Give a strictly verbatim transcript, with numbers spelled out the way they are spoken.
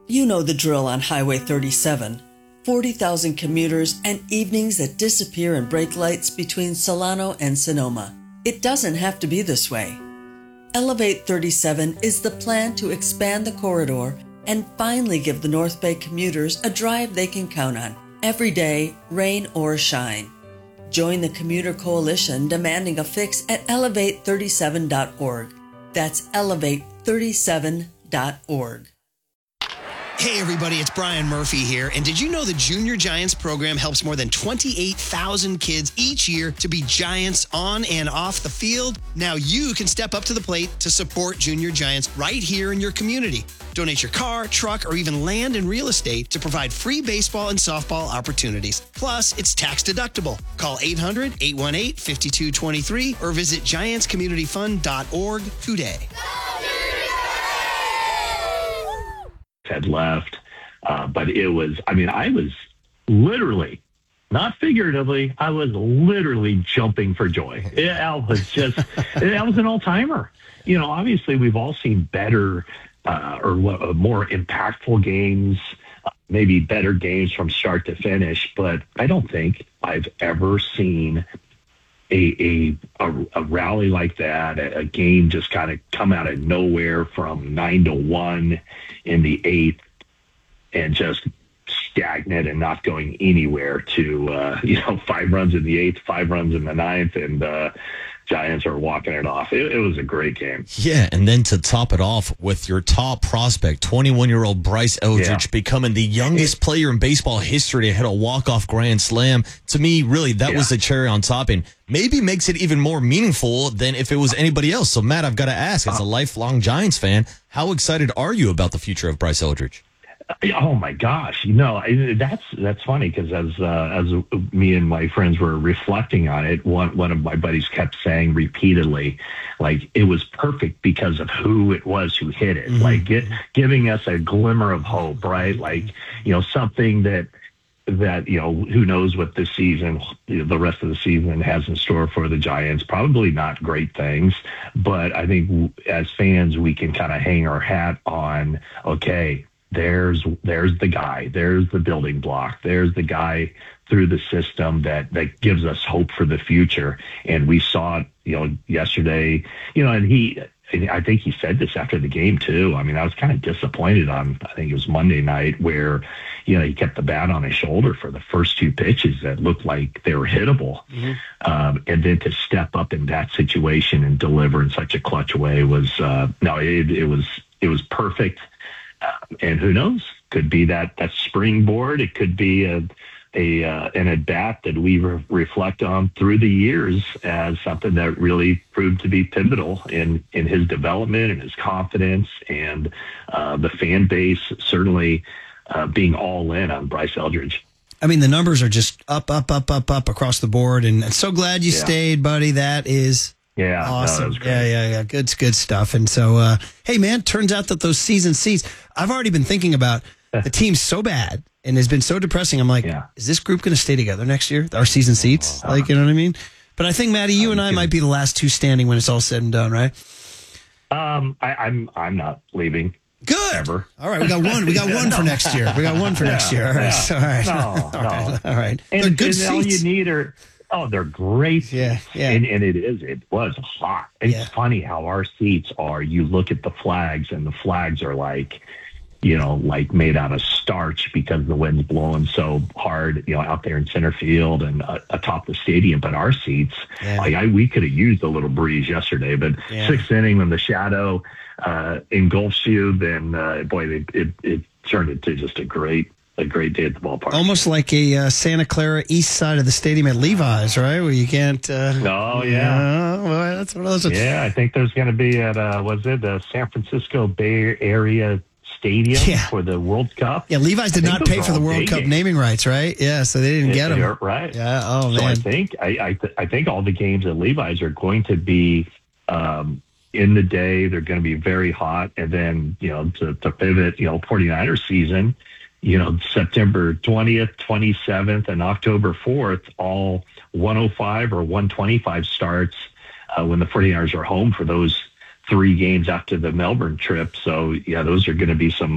You know the drill on Highway thirty-seven. forty thousand commuters and evenings that disappear in brake lights between Solano and Sonoma. It doesn't have to be this way. Elevate thirty-seven is the plan to expand the corridor and finally give the North Bay commuters a drive they can count on every day, rain or shine. Join the Commuter Coalition demanding a fix at elevate thirty-seven dot org. That's elevate thirty-seven dot org. Hey everybody, it's Brian Murphy here. And did you know the Junior Giants program helps more than twenty-eight thousand kids each year to be giants on and off the field? Now you can step up to the plate to support Junior Giants right here in your community. Donate your car, truck, or even land and real estate to provide free baseball and softball opportunities. Plus, it's tax deductible. Call eight hundred, eight one eight, five two two three or visit giants community fund dot org today. Had left, uh, but it was, I mean, I was literally, not figuratively, I was literally jumping for joy. It, I was just, that was an all-timer. You know, obviously we've all seen better uh, or uh, more impactful games, uh, maybe better games from start to finish, but I don't think I've ever seen A, a a a rally like that, a, a game just kind of come out of nowhere from nine to one in the eighth, and just stagnant and not going anywhere to uh, you know five runs in the eighth, five runs in the ninth, and uh, Giants are walking it off. It, it was a great game. Yeah, and then to top it off with your top prospect, twenty-one-year-old Bryce Eldridge, yeah. becoming the youngest player in baseball history to hit a walk-off grand slam. To me, really, that yeah. was the cherry on top, and maybe makes it even more meaningful than if it was anybody else. So, Matt, I've got to ask, as a lifelong Giants fan, how excited are you about the future of Bryce Eldridge? Oh my gosh! You know, that's that's funny because as uh, as me and my friends were reflecting on it, one one of my buddies kept saying repeatedly, like it was perfect because of who it was who hit it, mm-hmm. like get, giving us a glimmer of hope, right? Like you know something that that you know who knows what this season, you know, the rest of the season has in store for the Giants. Probably not great things, but I think as fans we can kind of hang our hat on. Okay. There's there's the guy. There's the building block. There's the guy through the system that, that gives us hope for the future. And we saw it, you know, yesterday, you know, and he, I think he said this after the game too. I mean, I was kind of disappointed on, I think it was Monday night where, you know, he kept the bat on his shoulder for the first two pitches that looked like they were hittable. Mm-hmm. Um, and then to step up in that situation and deliver in such a clutch way was, uh, no, it, it was, it was perfect. Um, and who knows? Could be that that springboard. It could be a a uh, an at bat that we re- reflect on through the years as something that really proved to be pivotal in in his development and his confidence, and uh, the fan base certainly uh, being all in on Bryce Eldridge. I mean, the numbers are just up, up, up, up, up across the board, and I'm so glad you yeah. stayed, buddy. That is. Yeah, awesome. No, yeah, yeah, yeah. Good, good stuff. And so, uh, hey, man, turns out that those season seats, I've already been thinking about the team's so bad and has been so depressing. I'm like, yeah. is this group going to stay together next year? Our season seats? Uh, like, you know what I mean? But I think, Matty, you and I might be the last two standing when it's all said and done, right? Um, I, I'm, I'm not leaving. Good. Ever. All right, we got one. We got one no. for next year. We got one for yeah, next year. All right. Yeah. All right. No, all no. right. All right. And, They're good and seats. all you need are. Oh, they're great. Yeah, yeah. And, and it is. It was hot. It's yeah. funny how our seats are. You look at the flags, and the flags are like, you know, like made out of starch because the wind's blowing so hard, you know, out there in center field and uh, atop the stadium. But our seats, yeah. like I, we could have used a little breeze yesterday. But yeah. sixth inning when the shadow uh, engulfs you, then uh, boy, it, it it turned into just a great. A great day at the ballpark. Almost like a uh, Santa Clara east side of the stadium at Levi's, right? Where you can't. Uh, oh yeah, uh, well, that's one of those. Yeah, I think there's going to be at uh, was it the San Francisco Bay Area Stadium yeah. for the World Cup? Yeah, Levi's did not pay for the World Cup games. naming rights, right? Yeah, so they didn't yeah, get them. Right. Yeah. Oh man. So I think I I, th- I think all the games at Levi's are going to be. Um, in the day, they're going to be very hot, and then you know to, to pivot, you know, 49ers season. You know, September twentieth, twenty-seventh, and October fourth, all one oh five or one twenty-five starts uh, when the 49ers are home for those three games after the Melbourne trip. So, yeah, those are going to be some